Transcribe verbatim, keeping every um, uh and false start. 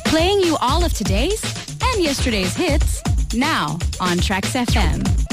Playing you all of today's and yesterday's hits now on Trax F M.